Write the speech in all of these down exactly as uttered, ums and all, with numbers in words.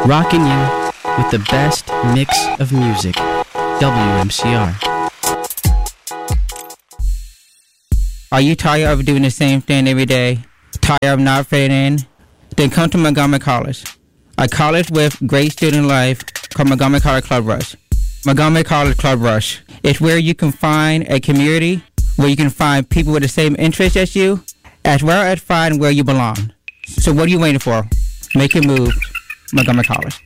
Rocking you with the best mix of music. W M C R. Are you tired of doing the same thing every day? Tired of not fitting in? Then come to Montgomery College. A college with great student life called Montgomery College Club Rush. Montgomery College Club Rush. It's where you can find a community, where you can find people with the same interests as you, as well as find where you belong. So what are you waiting for? Make your move. Montgomery College.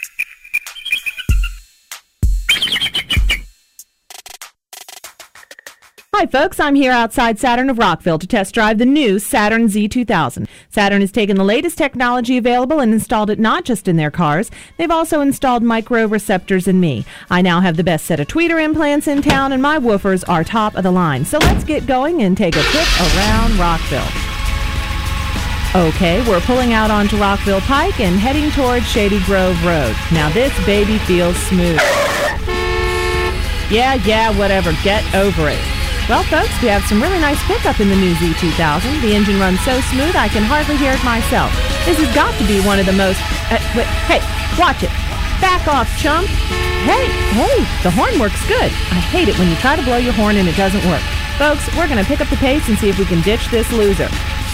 Hi folks, I'm here outside Saturn of Rockville to test drive the new Saturn Z two thousand. Saturn has taken the latest technology available and installed it not just in their cars, they've also installed micro receptors in me. I now have the best set of tweeter implants in town and my woofers are top of the line. So let's get going and take a trip around Rockville. Okay, we're pulling out onto Rockville Pike and heading towards Shady Grove Road. Now this baby feels smooth. Yeah, yeah, whatever, get over it. Well, folks, we have some really nice pickup in the new Z two thousand. The engine runs so smooth I can hardly hear it myself. This has got to be one of the most... Uh, wait, hey, watch it. Back off, chump. Hey, hey, the horn works good. I hate it when you try to blow your horn and it doesn't work. Folks, we're going to pick up the pace and see if we can ditch this loser.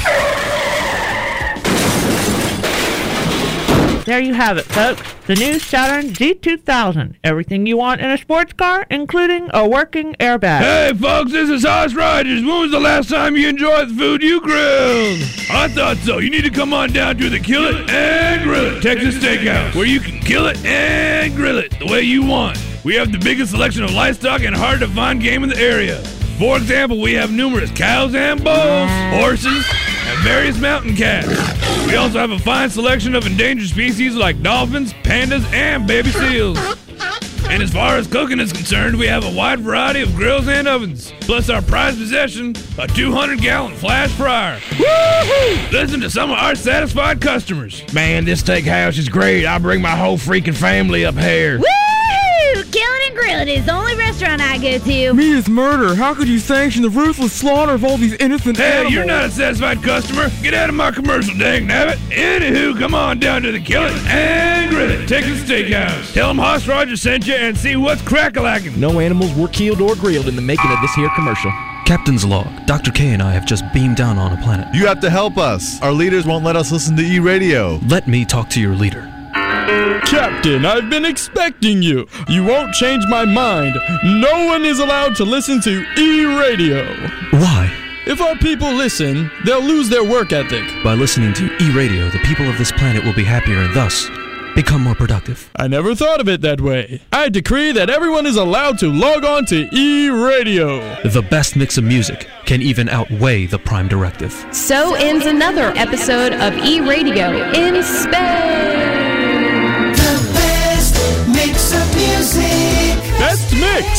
There you have it, folks. The new Saturn Z two thousand. Everything you want in a sports car, including a working airbag. Hey, folks, this is Hoss Rogers. When was the last time you enjoyed the food you grilled? I thought so. You need to come on down to the Kill It and Grill It Texas Steakhouse, where you can kill it and grill it the way you want. We have the biggest selection of livestock and hard-to-find game in the area. For example, we have numerous cows and bulls, horses, and various mountain cats. We also have a fine selection of endangered species like dolphins, pandas, and baby seals. And as far as cooking is concerned, we have a wide variety of grills and ovens, plus our prized possession, a two hundred gallon flash fryer. Woo-hoo! Listen to some of our satisfied customers. Man, this steakhouse is great. I bring my whole freaking family up here. Woo! Killing and Grilling is the only restaurant I go to. Me is murder. How could you sanction the ruthless slaughter of all these innocent Hey, animals? you're not a satisfied customer. Get out of my commercial, dang nabbit. Anywho, come on down to the Kill It and Grill It Texas Steakhouse. Tell them Hoss Rogers sent you and see what's crack-a-lacking. No animals were killed or grilled in the making of this here commercial. Captain's log. Doctor K and I have just beamed down on a planet. You have to help us. Our leaders won't let us listen to E-radio. Let me talk to your leader. Captain, I've been expecting you. You won't change my mind. No one is allowed to listen to E-radio. Why? If our people listen, they'll lose their work ethic. By listening to E-radio, the people of this planet will be happier and thus become more productive. I never thought of it that way. I decree that everyone is allowed to log on to E-radio. The best mix of music can even outweigh the prime directive. So ends another episode of E-radio in space. Mix of music. Best mix.